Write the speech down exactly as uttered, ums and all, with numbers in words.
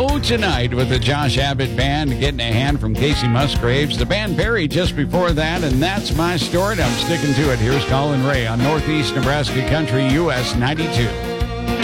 Hello Tonight with the Josh Abbott Band, getting a hand from Casey Musgraves. The band Perry just before that, and that's my story. I'm sticking to it. Here's Colin Ray on Northeast Nebraska Country U S ninety-two.